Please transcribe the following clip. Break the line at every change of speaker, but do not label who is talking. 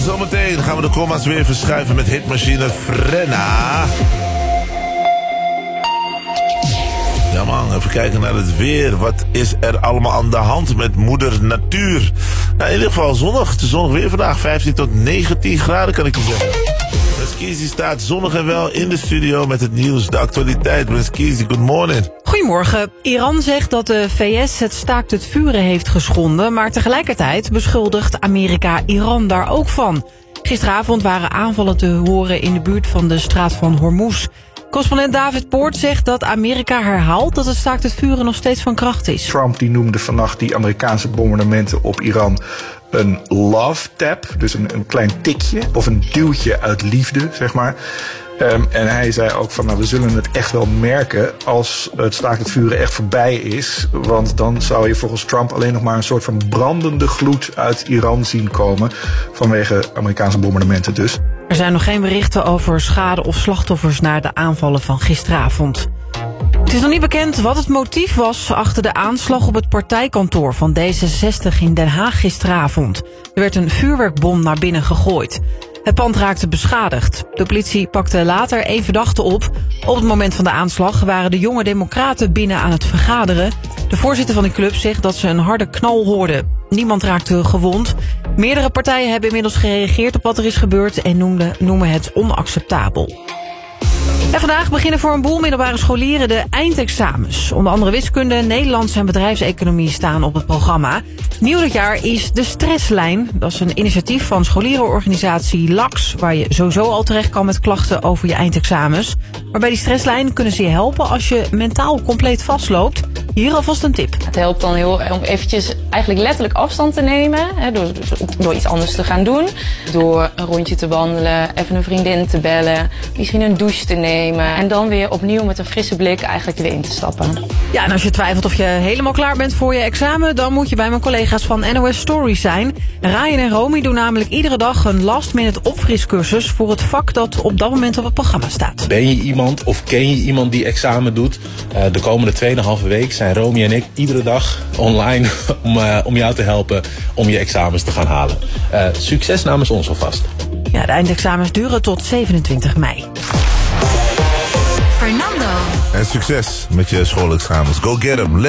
Zometeen gaan we de comma's weer verschuiven met hitmachine Frenna. Ja man, even kijken naar het weer. Wat is er allemaal aan de hand met moeder natuur? Nou, in ieder geval zonnig. Het is zonnig weer vandaag. 15 tot 19 graden kan ik je zeggen. Breskisi staat zonnig en wel in de studio met het nieuws, de actualiteit. Breskisi, good morning.
Goedemorgen. Iran zegt dat de VS het staakt het vuren heeft geschonden, maar tegelijkertijd beschuldigt Amerika Iran daar ook van. Gisteravond waren aanvallen te horen in de buurt van de straat van Hormuz. Correspondent David Poort zegt dat Amerika herhaalt dat het staakt het vuren nog steeds van kracht is.
Trump die noemde vannacht die Amerikaanse bombardementen op Iran een love tap. Dus een klein tikje of een duwtje uit liefde, zeg maar. En hij zei ook van, nou, we zullen het echt wel merken als het staakt het vuren echt voorbij is. Want dan zou je volgens Trump alleen nog maar een soort van brandende gloed uit Iran zien komen. Vanwege Amerikaanse bombardementen dus.
Er zijn nog geen berichten over schade of slachtoffers na de aanvallen van gisteravond. Het is nog niet bekend wat het motief was achter de aanslag op het partijkantoor van D66 in Den Haag gisteravond. Er werd een vuurwerkbom naar binnen gegooid. Het pand raakte beschadigd. De politie pakte later 1 verdachte op. Op het moment van de aanslag waren de jonge democraten binnen aan het vergaderen. De voorzitter van de club zegt dat ze een harde knal hoorden. Niemand raakte gewond. Meerdere partijen hebben inmiddels gereageerd op wat er is gebeurd en noemen het onacceptabel. En vandaag beginnen voor een boel middelbare scholieren de eindexamens. Onder andere wiskunde, Nederlands en bedrijfseconomie staan op het programma. Nieuw dit jaar is de Stresslijn. Dat is een initiatief van scholierenorganisatie LAX, waar je sowieso al terecht kan met klachten over je eindexamens. Maar bij die Stresslijn kunnen ze je helpen als je mentaal compleet vastloopt. Hier alvast een tip.
Het helpt dan heel om eventjes eigenlijk letterlijk afstand te nemen. Hè, door iets anders te gaan doen. Door een rondje te wandelen, even een vriendin te bellen. Misschien een douche te nemen. En dan weer opnieuw met een frisse blik eigenlijk weer in te stappen.
Ja, en als je twijfelt of je helemaal klaar bent voor je examen, dan moet je bij mijn collega's van NOS Stories zijn. Ryan en Romy doen namelijk iedere dag een last-minute opfriscursus voor het vak dat op dat moment op het programma staat.
Ben je iemand of ken je iemand die examen doet? De komende 2,5 week zijn Romy en ik iedere dag online om jou te helpen om je examens te gaan halen. Succes namens ons alvast.
Ja, de eindexamens duren tot 27 mei.
Fernando.
En succes met je schoolexamens. Go get 'em.